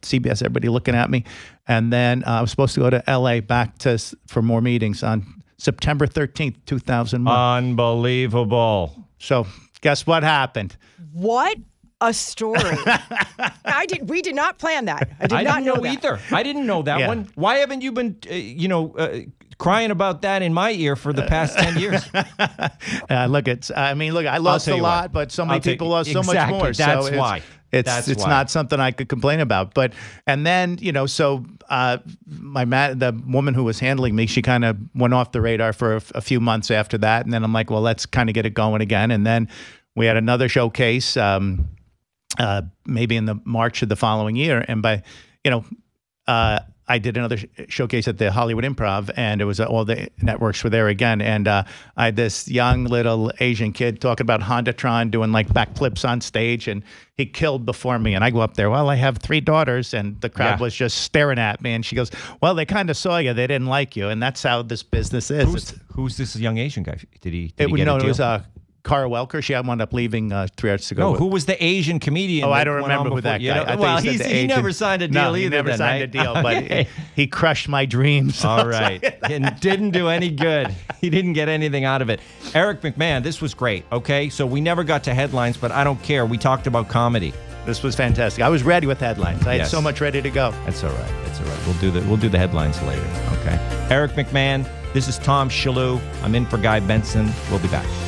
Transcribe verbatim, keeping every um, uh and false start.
C B S, everybody looking at me. And then uh, I was supposed to go to L A back to for more meetings on September thirteenth, two thousand one. Unbelievable. So guess what happened? What a story. I did. We did not plan that. I did I not didn't know, know that. either. I didn't know that Yeah. one. Why haven't you been, uh, you know, uh, crying about that in my ear for the past ten years? Uh, look, it's. I mean, look, I lost a tell you lot, what. but so many I'll tell people you- lost so much exactly. more. That's so it's, why. It's That's it's why. not something I could complain about. But and then you know, so uh, my ma- the woman who was handling me, she kind of went off the radar for a, a few months after that, and then I'm like, well, let's kind of get it going again. And then we had another showcase, um, uh, maybe in the March of the following year, and by you know. Uh, I did another sh- showcase at the Hollywood Improv, and it was uh, all the networks were there again. And uh, I had this young little Asian kid talking about Hondatron, doing like backflips on stage, and he killed before me. And I go up there, well, I have three daughters, and the crowd Yeah. was just staring at me. And she goes, well, they kind of saw you, they didn't like you, and that's how this business is. Who's, who's this young Asian guy? Did he, did it, he would- get no, a it deal? was uh, Cara Welker. She wound up leaving uh, three years ago. No, with- who was the Asian comedian? Oh, I that don't went remember on who before? that You guy. know- I thought well, you said he's, the he agent. never signed a deal no, either. he never then, signed right? a deal, but Okay. he, he crushed my dreams. All right. And didn't do any good. He didn't get anything out of it. Eric McMahon, this was great, okay? So we never got to headlines, but I don't care. We talked about comedy. This was fantastic. I was ready with headlines. I Yes. had so much ready to go. That's all right. That's all right. We'll do the we'll do the headlines later, okay? Eric McMahon, this is Tom Shalhoub. I'm in for Guy Benson. We'll be back.